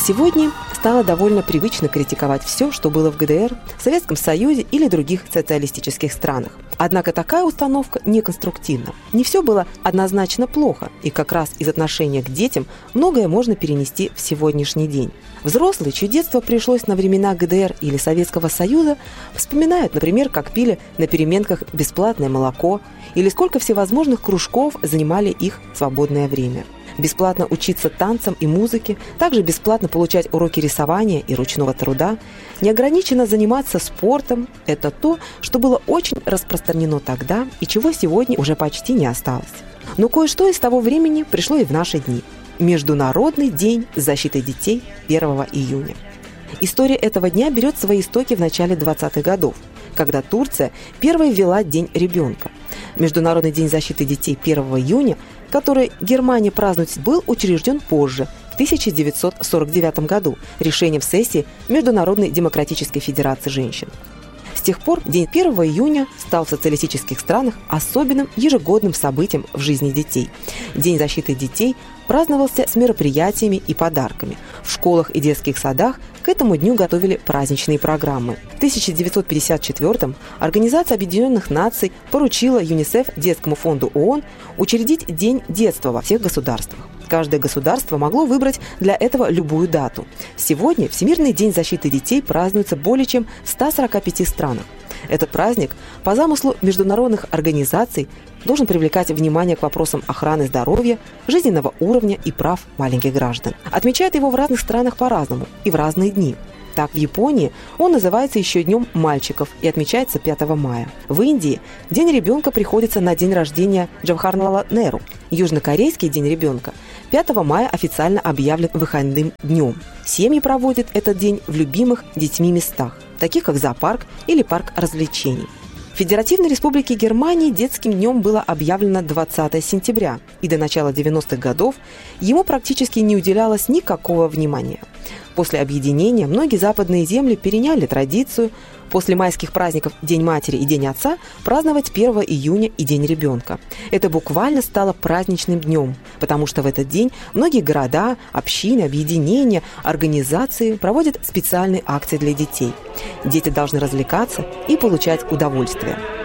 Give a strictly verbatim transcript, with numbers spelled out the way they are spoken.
Сегодня стало довольно привычно критиковать все, что было в ГДР, Советском Союзе или других социалистических странах. Однако такая установка неконструктивна. Не все было однозначно плохо, и как раз из отношения к детям многое можно перенести в сегодняшний день. Взрослые, чье детство пришлось на времена ГДР или Советского Союза, вспоминают, например, как пили на переменках бесплатное молоко или сколько всевозможных кружков занимали их свободное время. Бесплатно учиться танцам и музыке, также бесплатно получать уроки рисования и ручного труда, неограниченно заниматься спортом – это то, что было очень распространено тогда и чего сегодня уже почти не осталось. Но кое-что из того времени пришло и в наши дни. Международный день защиты детей первого июня. История этого дня берет свои истоки в начале двадцатых годов, когда Турция первой ввела День ребенка. Международный день защиты детей первого июня, который Германия празднует, был учрежден позже, в тысяча девятьсот сорок девятом году, решением сессии Международной демократической федерации женщин. С тех пор день первого июня стал в социалистических странах особенным ежегодным событием в жизни детей. День защиты детей праздновался с мероприятиями и подарками. В школах и детских садах к этому дню готовили праздничные программы. В тысяча девятьсот пятьдесят четвёртом Организация Объединенных Наций поручила ЮНИСЕФ, Детскому фонду ООН, учредить День детства во всех государствах. Каждое государство могло выбрать для этого любую дату. Сегодня Всемирный день защиты детей празднуется более чем в ста сорока пяти странах. Этот праздник, по замыслу международных организаций, должен привлекать внимание к вопросам охраны здоровья, жизненного уровня и прав маленьких граждан. Отмечают его в разных странах по-разному и в разные дни. Так, в Японии он называется еще Днем мальчиков и отмечается пятого мая. В Индии День ребенка приходится на день рождения Джавахарлала Неру. Южнокорейский День ребенка пятого мая официально объявлен выходным днем. Семьи проводят этот день в любимых детьми местах, таких как зоопарк или парк развлечений. В Федеративной Республике Германии детским днем было объявлено двадцатого сентября, и до начала девяностых годов ему практически не уделялось никакого внимания. После объединения многие западные земли переняли традицию после майских праздников День матери и День отца праздновать первого июня и День ребенка. Это буквально стало праздничным днем, потому что в этот день многие города, общины, объединения, организации проводят специальные акции для детей. Дети должны развлекаться и получать удовольствие.